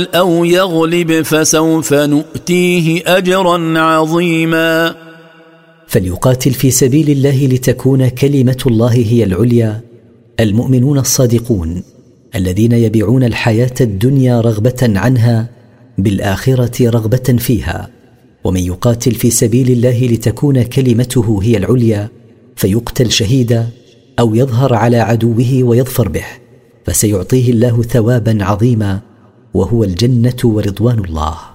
أو يغلب فسوف نؤتيه أجرا عظيما. فليقاتل في سبيل الله لتكون كلمة الله هي العليا المؤمنون الصادقون الذين يبيعون الحياة الدنيا رغبة عنها بالآخرة رغبة فيها. ومن يقاتل في سبيل الله لتكون كلمته هي العليا فيقتل شهيدا أو يظهر على عدوه ويظفر به، فسيعطيه الله ثوابا عظيما وهو الجنة ورضوان الله.